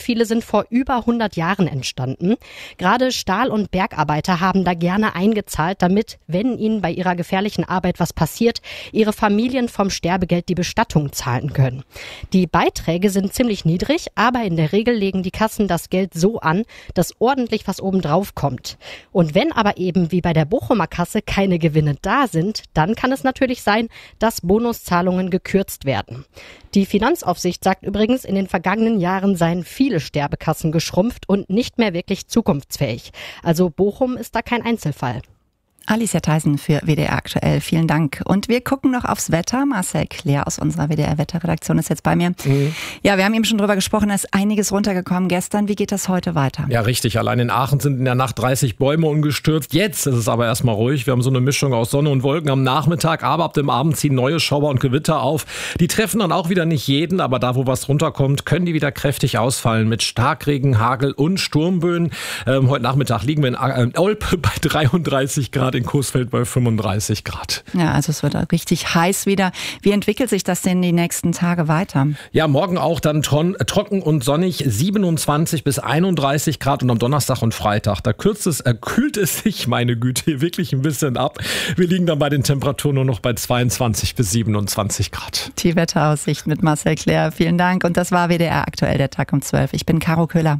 viele sind vor über 100 Jahren entstanden. Gerade Stahl- und Bergarbeiter haben da gerne eingezahlt, damit, wenn ihnen bei ihrer gefährlichen Arbeit was passiert, ihre Familien vom Sterbegeld die Bestattung zahlen können. Die Beiträge sind ziemlich niedrig, aber in der Regel legen die Kassen das Geld so an, dass ordentlich was obendrauf kommt. Und wenn aber eben wie bei der Bochumer Kasse keine Gewinne da sind, dann kann es natürlich sein, dass Bonuszahlungen gekürzt werden. Die Finanzaufsicht sagt übrigens, in den vergangenen Jahren seien viele Sterbekassen geschrumpft und nicht mehr wirklich zukunftsfähig. Also Bochum ist da kein Einzelfall. Alicia Theisen für WDR aktuell. Vielen Dank. Und wir gucken noch aufs Wetter. Marcel Claire aus unserer WDR-Wetterredaktion ist jetzt bei mir. Ja, wir haben eben schon drüber gesprochen, da ist einiges runtergekommen gestern. Wie geht das heute weiter? Ja, richtig. Allein in Aachen sind in der Nacht 30 Bäume umgestürzt. Jetzt ist es aber erstmal ruhig. Wir haben so eine Mischung aus Sonne und Wolken am Nachmittag, aber ab dem Abend ziehen neue Schauer und Gewitter auf. Die treffen dann auch wieder nicht jeden, aber da, wo was runterkommt, können die wieder kräftig ausfallen mit Starkregen, Hagel und Sturmböen. Heute Nachmittag liegen wir in Olpe bei 33 Grad, in Coesfeld bei 35 Grad. Ja, also es wird richtig heiß wieder. Wie entwickelt sich das denn die nächsten Tage weiter? Ja, morgen auch dann trocken und sonnig, 27 bis 31 Grad und am Donnerstag und Freitag, da kühlt es sich, meine Güte, wirklich ein bisschen ab. Wir liegen dann bei den Temperaturen nur noch bei 22 bis 27 Grad. Die Wetteraussicht mit Marcel Claire. Vielen Dank. Und das war WDR aktuell, der Tag um 12. Ich bin Caro Köhler.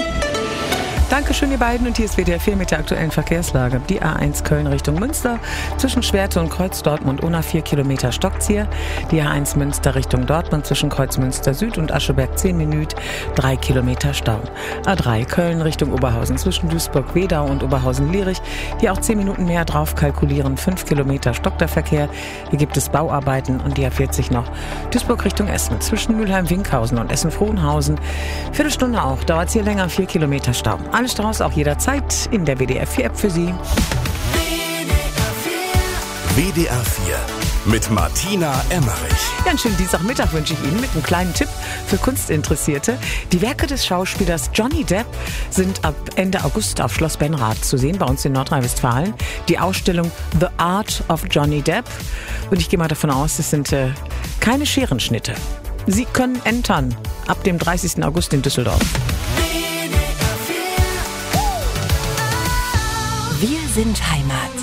Dankeschön, ihr beiden. Und hier ist WDR 4 mit der aktuellen Verkehrslage. Die A1 Köln Richtung Münster zwischen Schwerte und Kreuz Dortmund ohne 4 Kilometer Stockzieher. Die A1 Münster Richtung Dortmund zwischen Kreuz Münster Süd und Ascheberg 10 Minuten, 3 Kilometer Stau. A3 Köln Richtung Oberhausen zwischen Duisburg-Wedau und Oberhausen-Lierich. Hier auch 10 Minuten mehr drauf kalkulieren. 5 Kilometer stockt der Verkehr. Hier gibt es Bauarbeiten und die A40 noch. Duisburg Richtung Essen zwischen Mülheim-Winkhausen und Essen-Frohnhausen. Viertelstunde auch. Dauert es hier länger. 4 Kilometer Stau. Alles draus auch jederzeit in der WDR 4 App für Sie. WDR 4 mit Martina Emmerich. Ja, einen schönen Dienstagmittag wünsche ich Ihnen mit einem kleinen Tipp für Kunstinteressierte. Die Werke des Schauspielers Johnny Depp sind ab Ende August auf Schloss Benrath zu sehen, bei uns in Nordrhein-Westfalen. Die Ausstellung The Art of Johnny Depp. Und ich gehe mal davon aus, es sind keine Scherenschnitte. Sie können entern ab dem 30. August in Düsseldorf. Wir sind Heimat.